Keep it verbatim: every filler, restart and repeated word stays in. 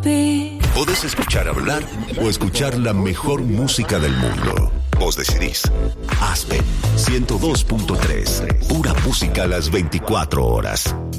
Podés escuchar hablar o escuchar la mejor música del mundo. Vos decidís. Aspen ciento dos punto tres. Pura música a las veinticuatro horas.